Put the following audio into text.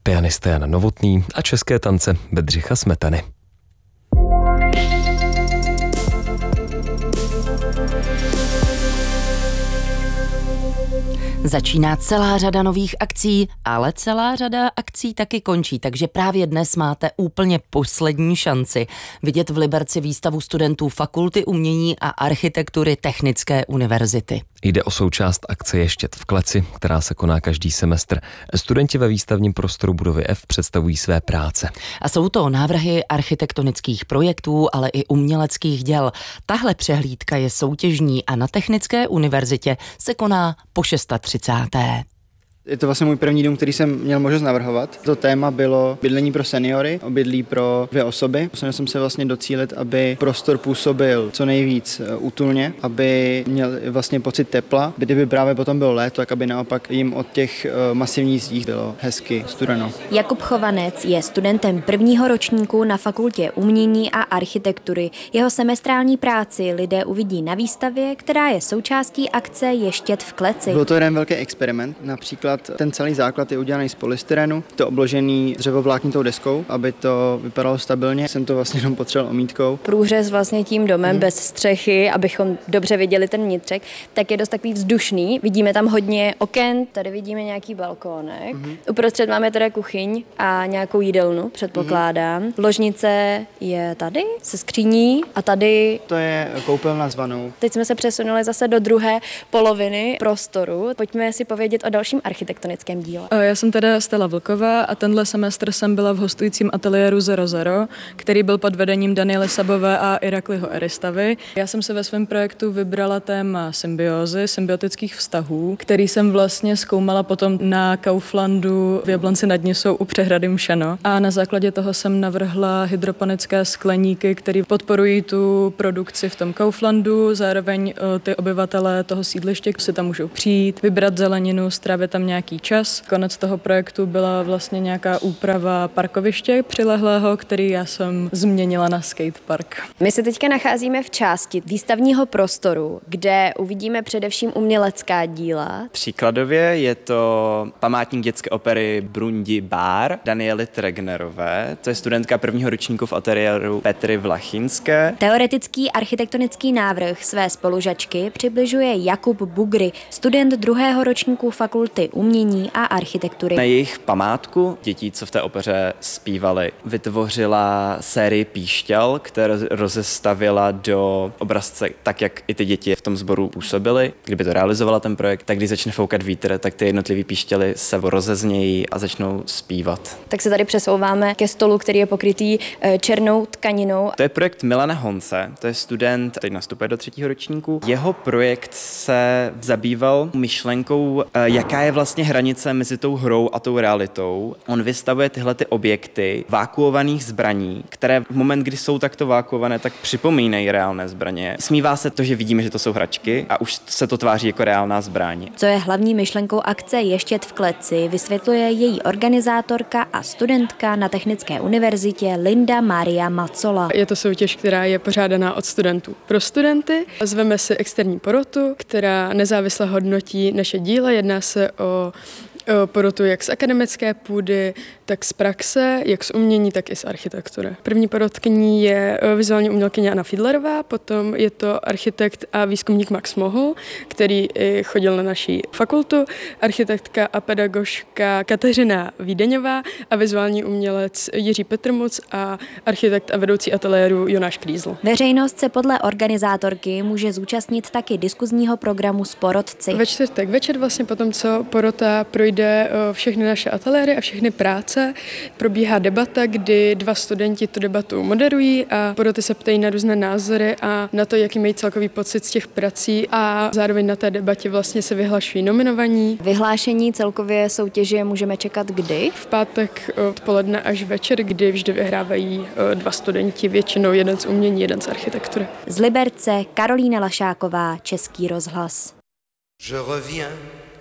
pianista Jan Novotný a české tance Bedřicha Smetany. Začíná celá řada nových akcí, ale celá řada akcí taky končí, takže právě dnes máte úplně poslední šanci vidět v Liberci výstavu studentů Fakulty umění a architektury Technické univerzity. Jde o součást akce Ještěd v kleci, která se koná každý semestr. Studenti ve výstavním prostoru budovy F představují své práce. A jsou to návrhy architektonických projektů, ale i uměleckých děl. Tahle přehlídka je soutěžní a na Technické univerzitě se koná po 630. Je to vlastně můj první dům, který jsem měl možnost navrhovat. To téma bylo bydlení pro seniory, obydlí pro 2 osoby. Snažil jsem se vlastně docílit, aby prostor působil co nejvíc útulně, aby měl vlastně pocit tepla. Kdyby právě potom bylo léto, tak aby naopak jim od těch masivních zdí bylo hezky studeno. Jakub Chovanec je studentem prvního ročníku na Fakultě umění a architektury. Jeho semestrální práci lidé uvidí na výstavě, která je součástí akce Ještěd v kleci. Byl to jeden velký experiment, například ten celý základ je udělaný z polystyrenu, to obložený dřevovláknitou deskou, aby to vypadalo stabilně. Jsem to vlastně jenom potřeboval omítkou. Průřez vlastně tím domem bez střechy, abychom dobře viděli ten vnitřek, tak je dost takový vzdušný. Vidíme tam hodně oken, tady vidíme nějaký balkónek. Uprostřed máme teda kuchyň a nějakou jídelnu, předpokládám. Ložnice je tady se skříní a tady to je koupelna s vanou. Teď jsme se přesunuli zase do druhé poloviny prostoru. Pojďme si povědět o dalším architektonickém díle. Já jsem teda Stella Vlková a tenhle semestr jsem byla v hostujícím ateliéru 00, který byl pod vedením Daniely Sabové a Irakliho Eristavy. Já jsem se ve svém projektu vybrala téma symbiózy, symbiotických vztahů, který jsem vlastně zkoumala potom na Kauflandu v Jablonci nad Nisou u přehrady Mšeno. A na základě toho jsem navrhla hydroponické skleníky, které podporují tu produkci v tom Kauflandu, zároveň ty obyvatelé toho sídliště si tam můžou přijít, vybrat zeleninu, strávit tam nějaký čas. Konec toho projektu byla vlastně nějaká úprava parkoviště přilehlého, který já jsem změnila na skatepark. My se teďka nacházíme v části výstavního prostoru, kde uvidíme především umělecká díla. Příkladově je to památník dětské opery Brundi Bar Daniely Tregnerové. To je studentka prvního ročníku v ateliéru Petry Vlachinské. Teoretický architektonický návrh své spolužačky přibližuje Jakub Bugry, student druhého ročníku Fakulty umění a architektury. Na jejich památku dětí, co v té opeře zpívali, vytvořila sérii píšťal, které rozestavila do obrazce tak, jak i ty děti v tom sboru působily. Kdyby to realizovala ten projekt, tak když začne foukat vítr, tak ty jednotlivé píšťaly se rozeznějí a začnou zpívat. Tak se tady přesouváme ke stolu, který je pokrytý černou tkaninou. To je projekt Milana Honce, to je student, teď nastupuje do 3. ročníku. Jeho projekt se zabýval myšlenkou, jaká je vlastně hranice mezi tou hrou a tou realitou. On vystavuje tyhle ty objekty vákuovaných zbraní, které v moment, kdy jsou takto vákuované, tak připomínají reálné zbraně. Smívá se to, že vidíme, že to jsou hračky a už se to tváří jako reálná zbraň. Co je hlavní myšlenkou akce Ještěd v kleci, vysvětluje její organizátorka a studentka na Technické univerzitě Linda Maria Macola. Je to soutěž, která je pořádaná od studentů pro studenty. Zveme si externí porotu, která nezávisle hodnotí naše díla. Jedná se o porotu jak z akademické půdy, tak z praxe, jak z umění, tak i z architektury. První porotkyní je vizuální umělkyně Anna Fiedlerová, potom je to architekt a výzkumník Max Mohl, který chodil na naší fakultu, architektka a pedagožka Kateřina Vídeňová a vizuální umělec Jiří Petrmuc a architekt a vedoucí ateliéru Jonáš Klízl. Veřejnost se podle organizátorky může zúčastnit taky diskuzního programu s porotci. Ve čtvrtek večer vlastně potom, co porota projde všechny naše ateliéry a všechny práce, probíhá debata, kdy 2 studenti tu debatu moderují a poroty se ptají na různé názory a na to, jaký mají celkový pocit z těch prací a zároveň na té debatě vlastně se vyhlašují nominovaní. Vyhlášení celkově soutěže můžeme čekat kdy? V pátek odpoledne až večer, kdy vždy vyhrávají 2 studenti, většinou jeden z umění, jeden z architektury. Z Liberce Karolína Lašáková, Český rozhlas. Je reviens